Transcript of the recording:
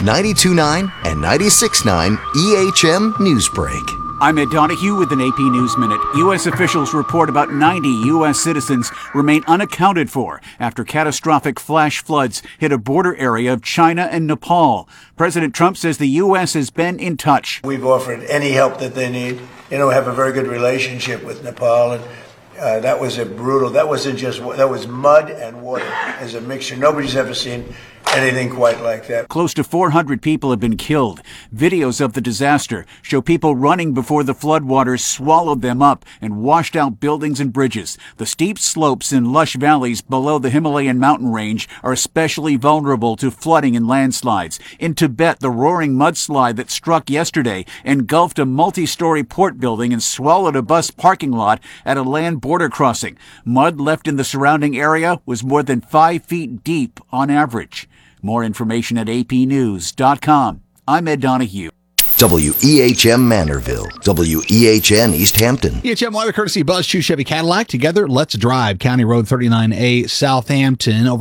92.9 and 96.9 EHM Newsbreak. I'm Ed Donahue with an AP News Minute. U.S. officials report about 90 U.S. citizens remain unaccounted for after catastrophic flash floods hit a border area of China and Nepal. President Trump says the U.S. has been in touch. We've offered any help that they need. We have a very good relationship with Nepal, and that was that was mud and water as a mixture. Nobody's ever seen anything quite like that. Close to 400 people have been killed. Videos of the disaster show people running before the floodwaters swallowed them up and washed out buildings and bridges. The steep slopes and lush valleys below the Himalayan mountain range are especially vulnerable to flooding and landslides. In Tibet, the roaring mudslide that struck yesterday engulfed a multi-story port building and swallowed a bus parking lot at a land border crossing. Mud left in the surrounding area was more than 5 feet deep on average. More information at apnews.com. I'm Ed Donahue. WEHM Manorville, WEHN East Hampton. EHM weather courtesy Buzz Chu Chevy Cadillac. Together, let's drive County Road 39A, Southampton.